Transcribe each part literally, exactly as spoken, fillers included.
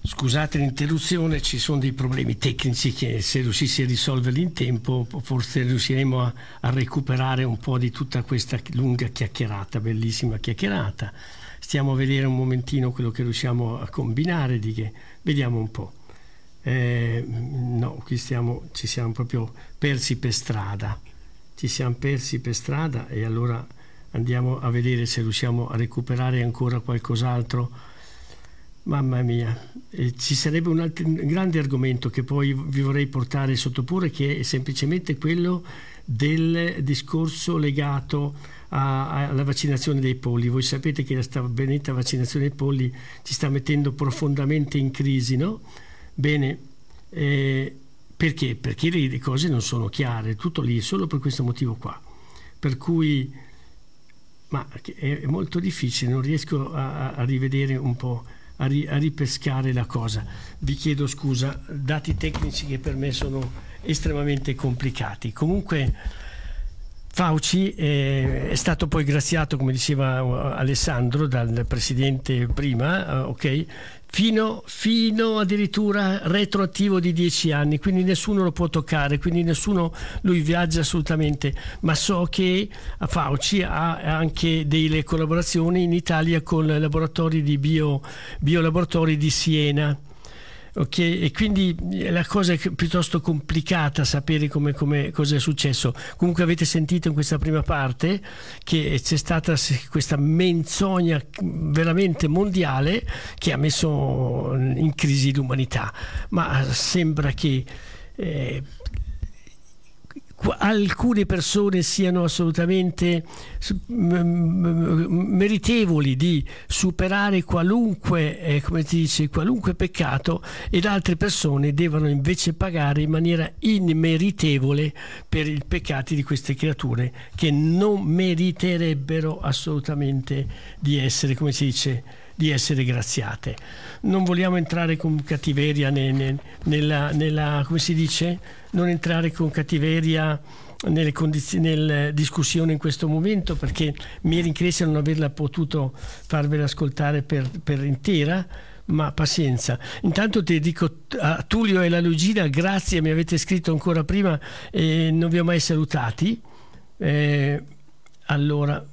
Scusate l'interruzione, ci sono dei problemi tecnici che se riuscissi a risolverli in tempo forse riusciremo a, a recuperare un po' di tutta questa lunga chiacchierata, bellissima chiacchierata. Stiamo a vedere un momentino quello che riusciamo a combinare, di che vediamo un po'. Eh, no, qui stiamo, ci siamo proprio persi per strada, ci siamo persi per strada e allora andiamo a vedere se riusciamo a recuperare ancora qualcos'altro. Mamma mia, eh, ci sarebbe un, altro, un grande argomento che poi vi vorrei portare sottoporre, che è semplicemente quello del discorso legato a, a, alla vaccinazione dei polli. Voi sapete che questa benedetta vaccinazione dei polli ci sta mettendo profondamente in crisi, no? Bene, eh, perché? Perché le, le cose non sono chiare, tutto lì, solo per questo motivo qua. Per cui, ma è molto difficile, non riesco a, a rivedere un po'. A, ri, a ripescare la cosa. Vi chiedo scusa, dati tecnici che per me sono estremamente complicati. Comunque Fauci è, è stato poi graziato, come diceva Alessandro, dal presidente prima, ok, fino, fino addirittura retroattivo di dieci anni, quindi nessuno lo può toccare, quindi nessuno, lui viaggia assolutamente, ma so che Fauci ha anche delle collaborazioni in Italia con laboratori di bio, biolaboratori di Siena. Ok, e quindi la cosa è piuttosto complicata sapere come, come cosa è successo. Comunque avete sentito in questa prima parte che c'è stata questa menzogna veramente mondiale che ha messo in crisi l'umanità, ma sembra che eh, alcune persone siano assolutamente meritevoli di superare qualunque, eh, come ti dice, qualunque peccato, ed altre persone devono invece pagare in maniera immeritevole per i peccati di queste creature che non meriterebbero assolutamente di essere, come si dice, di essere graziate. Non vogliamo entrare con cattiveria ne, ne, nella, nella, come si dice, non entrare con cattiveria nelle condizioni, nella discussione in questo momento, perché mi rincresce non averla potuto farvela ascoltare per, per intera, ma pazienza. Intanto ti dico a Tullio e la Lugina, grazie, mi avete scritto ancora prima e non vi ho mai salutati. Eh, allora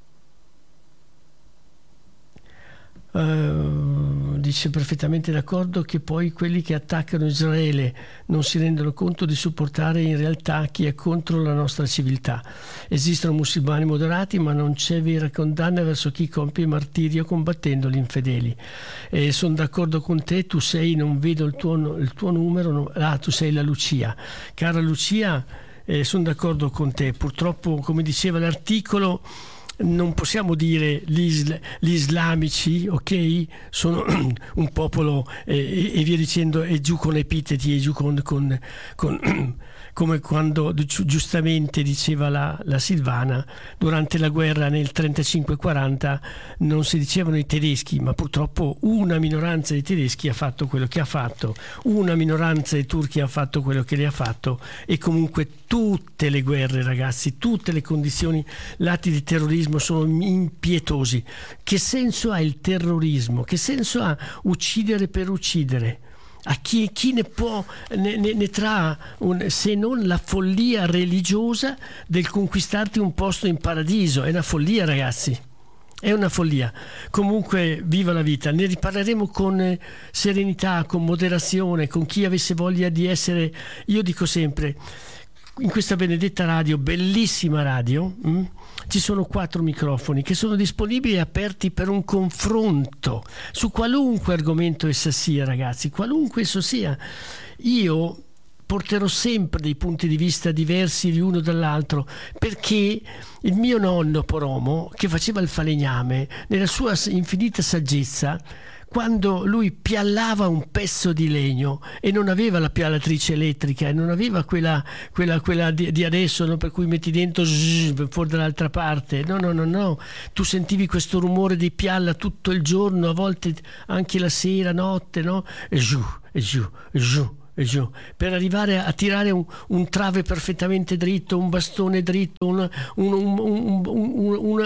Uh, dice perfettamente d'accordo che poi quelli che attaccano Israele non si rendono conto di supportare in realtà chi è contro la nostra civiltà. Esistono musulmani moderati, ma non c'è vera condanna verso chi compie martirio combattendo gli infedeli. Eh, sono d'accordo con te, tu sei, non vedo il tuo, il tuo numero, no, ah, tu sei la Lucia. Cara Lucia, eh, sono d'accordo con te. Purtroppo, come diceva l'articolo, non possiamo dire gli, isla, gli islamici, ok, sono un popolo eh, e via dicendo, e giù con epiteti e giù con, con, con come quando giustamente diceva la, la Silvana, durante la guerra nel trentacinque quaranta non si dicevano i tedeschi, ma purtroppo una minoranza di tedeschi ha fatto quello che ha fatto, una minoranza di turchi ha fatto quello che le ha fatto, e comunque tutte le guerre, ragazzi, tutte le condizioni, l'atti di terrorismo sono impietosi. Che senso ha il terrorismo? Che senso ha uccidere per uccidere? A chi, chi ne può ne, ne, ne trae un, se non la follia religiosa del conquistarti un posto in paradiso? È una follia, ragazzi, è una follia. Comunque viva la vita, ne riparleremo con serenità, con moderazione, con chi avesse voglia di essere. Io dico sempre, in questa benedetta radio, bellissima radio, mh, ci sono quattro microfoni che sono disponibili e aperti per un confronto su qualunque argomento esso sia, ragazzi, qualunque esso sia. Io porterò sempre dei punti di vista diversi l'uno dall'altro, perché il mio nonno Poromo, che faceva il falegname, nella sua infinita saggezza, quando lui piallava un pezzo di legno e non aveva la piallatrice elettrica e non aveva quella, quella, quella di, di adesso, no? Per cui metti dentro zzz, fuori dall'altra parte, no no no no tu sentivi questo rumore di pialla tutto il giorno, a volte anche la sera, notte, no? E giù e giù e giù e giù, per arrivare a tirare un, un trave perfettamente dritto, un bastone dritto, una, un, un, un, un,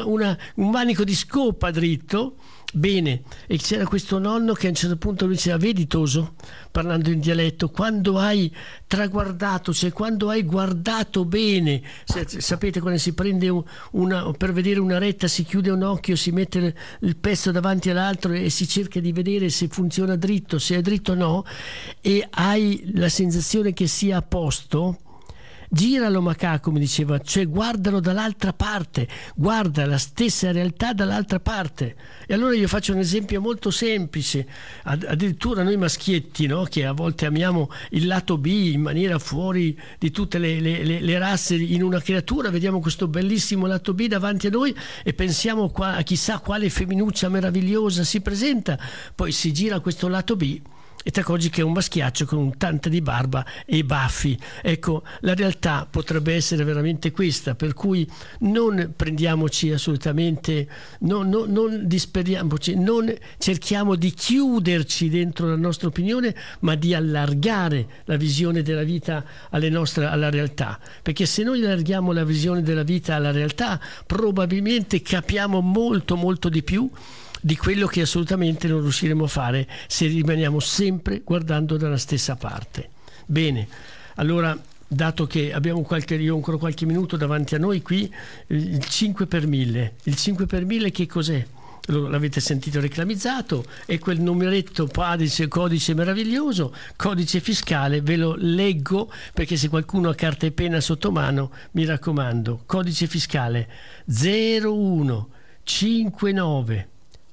una, una, un manico di scopa dritto. Bene, e c'era questo nonno che a un certo punto mi diceva: vedi Toso, parlando in dialetto, quando hai traguardato, cioè quando hai guardato bene, sapete quando si prende una, per vedere una retta si chiude un occhio, si mette il pezzo davanti all'altro e si cerca di vedere se funziona dritto, se è dritto o no, e hai la sensazione che sia a posto, giralo macaco, mi diceva, cioè guardalo dall'altra parte, guarda la stessa realtà dall'altra parte. E allora io faccio un esempio molto semplice, addirittura noi maschietti, no? Che a volte amiamo il lato B in maniera fuori di tutte le, le, le, le razze in una creatura, vediamo questo bellissimo lato B davanti a noi e pensiamo qua, a chissà quale femminuccia meravigliosa si presenta, poi si gira questo lato B e ti accorgi che è un maschiaccio con tanta di barba e i baffi. Ecco, la realtà potrebbe essere veramente questa, per cui non prendiamoci assolutamente, non, non, non disperiamoci, non cerchiamo di chiuderci dentro la nostra opinione, ma di allargare la visione della vita alle nostre, alla realtà, perché se noi allarghiamo la visione della vita alla realtà, probabilmente capiamo molto molto di più di quello che assolutamente non riusciremo a fare se rimaniamo sempre guardando dalla stessa parte. Bene, allora, dato che abbiamo qualche, io ho ancora qualche minuto davanti a noi qui, il cinque per mille. Il cinque per mille che cos'è? L'avete sentito reclamizzato, è quel numeretto codice, codice meraviglioso, codice fiscale, ve lo leggo perché se qualcuno ha carta e penna sotto mano, mi raccomando, codice fiscale zero uno cinque nove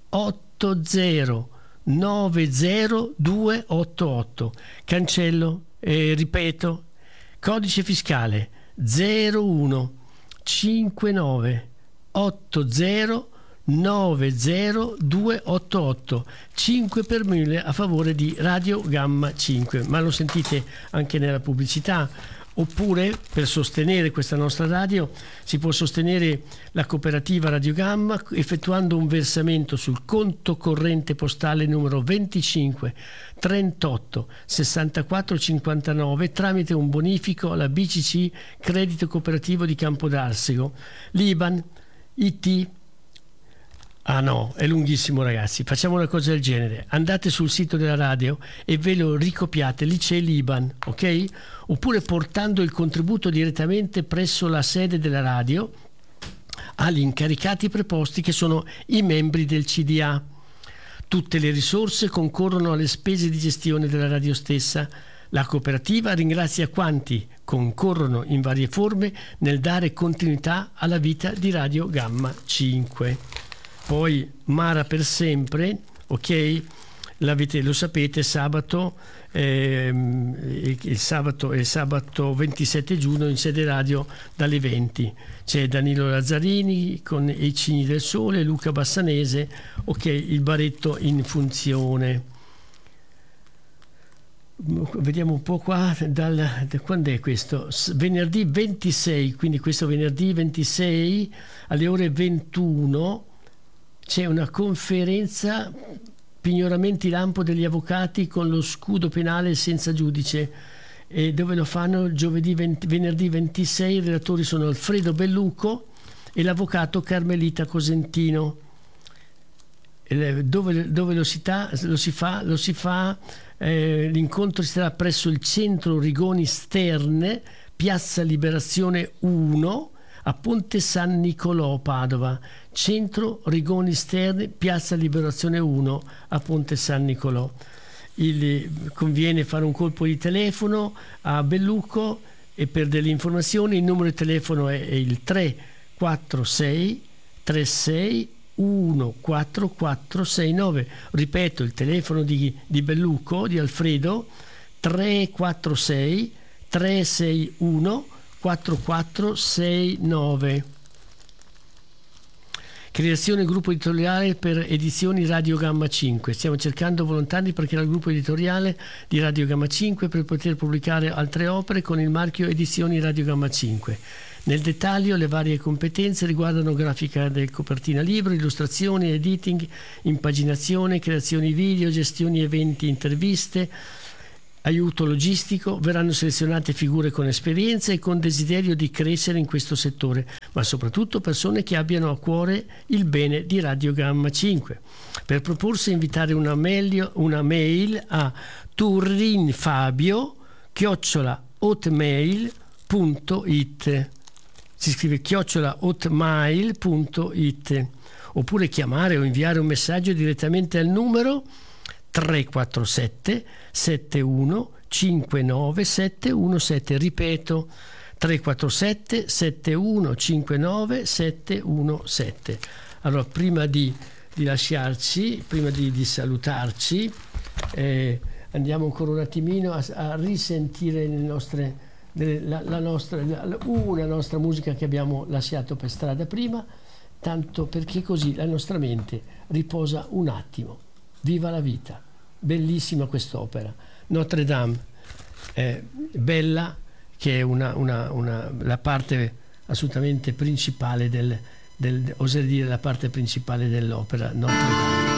otto zero nove zero due otto otto. Cancello e ripeto, codice fiscale zero uno cinque nove otto zero nove zero due otto otto. cinque per mille a favore di Radio Gamma cinque, ma lo sentite anche nella pubblicità. Oppure, per sostenere questa nostra radio, si può sostenere la cooperativa Radio Gamma effettuando un versamento sul conto corrente postale numero venticinque trentotto sessantaquattro cinquantanove tramite un bonifico alla B C C Credito Cooperativo di Campodarsego, l'I B A N, I T. Ah no, è lunghissimo ragazzi, facciamo una cosa del genere, andate sul sito della radio e ve lo ricopiate, lì c'è l'I B A N, ok? Oppure portando il contributo direttamente presso la sede della radio agli incaricati preposti che sono i membri del C D A. Tutte le risorse concorrono alle spese di gestione della radio stessa. La cooperativa ringrazia quanti concorrono in varie forme nel dare continuità alla vita di Radio Gamma cinque. Poi Mara per sempre, ok? L'avete, lo sapete, sabato, ehm, il sabato è sabato ventisette giugno in sede radio dalle venti. C'è Danilo Lazzarini con I Cigni del Sole, Luca Bassanese, ok, il baretto in funzione. Vediamo un po' qua, dal, da, quando è questo? Venerdì ventisei, quindi questo venerdì ventisei alle ore ventuno. C'è una conferenza pignoramenti lampo degli avvocati con lo scudo penale senza giudice, e dove lo fanno giovedì venti, venerdì ventisei. I relatori sono Alfredo Belluco e l'avvocato Carmelita Cosentino. Dove, dove lo, si ta, lo si fa? Lo si fa eh, l'incontro si sarà presso il centro Rigoni Sterne, piazza Liberazione uno, a Ponte San Nicolò, Padova. Centro Rigoni Sterne, piazza Liberazione uno, a Ponte San Nicolò. Il, conviene fare un colpo di telefono a Belluco e per delle informazioni il numero di telefono è, è il tre quattro sei tre sei uno quattro quattro sei nove. Ripeto, il telefono di, di Belluco, di Alfredo, tre quattro sei tre sei uno quattro quattro sei nove. Creazione gruppo editoriale per edizioni Radio Gamma cinque. Stiamo cercando volontari per creare il gruppo editoriale di Radio Gamma cinque per poter pubblicare altre opere con il marchio Edizioni Radio Gamma cinque. Nel dettaglio le varie competenze riguardano grafica del copertina libro, illustrazioni, editing, impaginazione, creazioni video, gestioni eventi, interviste, aiuto logistico. Verranno selezionate figure con esperienza e con desiderio di crescere in questo settore. ma soprattutto persone che abbiano a cuore il bene di Radiogramma cinque. Per proporsi invitare una mail, una mail a turrinfabio chiocciola hotmail punto it. Si scrive chiocciola hotmail punto it, oppure chiamare o inviare un messaggio direttamente al numero tre quattro sette sette uno cinque nove sette uno sette. Ripeto, tre quattro sette sette uno cinque nove sette uno sette. Allora, prima di, di lasciarci, prima di, di salutarci, eh, andiamo ancora un attimino a, a risentire le nostre, la, la nostra, la, una nostra musica che abbiamo lasciato per strada prima, tanto perché così la nostra mente riposa un attimo. Viva la vita! Bellissima quest'opera. Notre Dame, è bella, che è una, una, una, la parte assolutamente principale del, del, oserei dire la parte principale dell'opera Notre Dame.